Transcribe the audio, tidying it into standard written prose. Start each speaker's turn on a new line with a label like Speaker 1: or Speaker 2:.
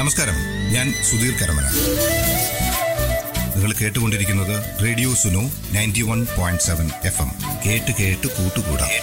Speaker 1: നമസ്കാരം, ഞാൻ സുധീർ കരമന. നിങ്ങൾ കേട്ടുകൊണ്ടിരിക്കുന്നത് റേഡിയോ സുനോ 91.7 FM. കേട്ട് കൂട്ടുകൂടാം.